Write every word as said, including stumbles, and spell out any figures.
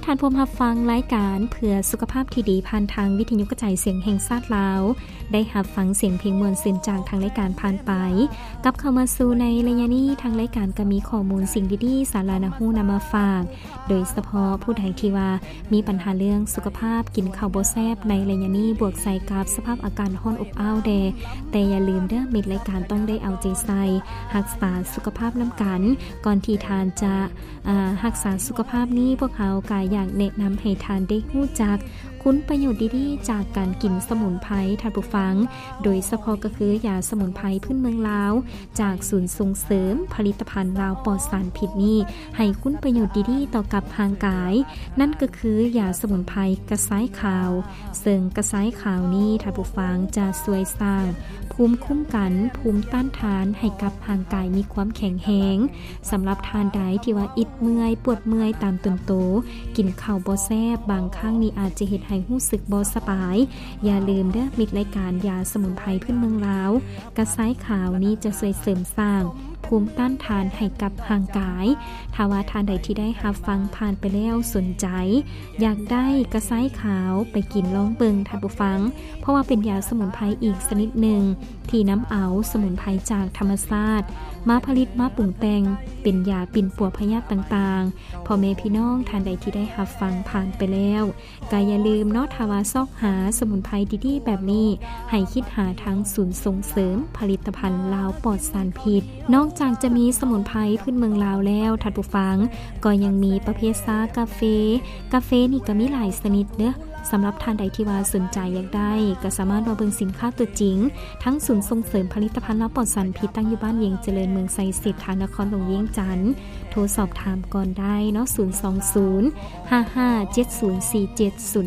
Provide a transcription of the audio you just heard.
ท่านผู้รับฟังรายการเพื่อสุขภาพที่ดีผ่านทางวิทยุกระจายเสียงแห่งชาติลาวได้รับฟังเสียงเพลงมวลซื่นจากทางรายการผ่านไปกับเข้ามาสู่ในระยะนี้ทางรายการก็มีข้อมูลสิ่งดีๆสาระน่ารู้นำมาฝากโดยเฉพาะผู้ใดที่ว่ามีปัญหาเรื่องสุขภาพกินข้าวบ่แซ่บในระยะนี้บวกใส่กับสภาพอาการร้อนอบอ้าวแดแต่อย่าลืมเด้อมิตรรายการต้องได้เอาใจใส่รักษาสุขภาพนำกันก่อนที่ทานจะอ่ารักษาสุขภาพนี้พวกเขาก็อยากแนะนำให้ทานได้รู้จักคุณประโยชน์ดีๆจากการกินสมุนไพรท่านผู้ฟังโดยเฉพาะก็คือยาสมุนไพรพื้นเมืองลาวจากศูนย์ส่งเสริมผลิตภัณฑ์ลาวปลอดสารพิษนี้ให้คุณประโยชน์ดีๆต่อกับร่างกายนั่นก็คือยาสมุนไพรกระซ้ายขาวซึ่งกระซ้ายขาวนี้ท่านผู้ฟังจะช่วยสร้างภูมิคุ้มกันภูมิต้านทานให้กับร่างกายมีความแข็งแรงสำหรับทานใดที่ว่าอิดเมื่อยปวดเมื่อยตามต้นโตกินข้าวบ่แซ่บบางครั้งนี่อาจจะเฮ็ดให้รู้สึกบ่สบายอย่าลืมเด้อมิตรรายการยาสมุนไพรพื้นเมืองลาวกระซ้ายขาวนี้จะช่วยเสริมสร้างภูมิต้านทานให้กับร่างกายถ้าว่าทานใดที่ได้รับฟังผ่านไปแล้วสนใจอยากได้กระซ้ายขาวไปกินลองเบิงท่านผู้ฟังเพราะว่าเป็นยาสมุนไพรอีกชนิดหนึ่งที่น้ำเอาสมุนไพรจากธรรมชาติมาผลิตมาปรุงแต่งเป็นยาปิ่นปัวพยาธิต่างๆพ่อแม่พี่น้องทานใดที่ได้รับฟังผ่านไปแล้วก็อย่าลืมเนาะถ้าว่าซอกหาสมุนไพรดีๆแบบนี้ให้คิดหาทางศูนย์ส่งเสริมผลิตภัณฑ์ลาวปลอดสารพิษนอกจากจะมีสมุนไพรพื้นเมืองลาวแล้วท่านผู้ฟังก็ยังมีประเภทซากาเฟกาเฟนี่ก็มีหลายชนิดเด้อสำหรับท่านใดที่ว่าสนใจอยากได้ก็สามารถมาเบิ่งสินค้าตัวจริงทั้งศูนย์ส่งเสริมผลิตภัณฑ์ลาวปลอดสารพิษตั้งอยู่บ้านเวียงเจริญเมืองไซสิทธานครหลวงเวียงจันทน์โทรสอบถามก่อนได้เนาะศูนย์ สอง ศูนย์ ห้า ห้า เจ็ด ศูนย์ สี่ เจ็ด ศูนย์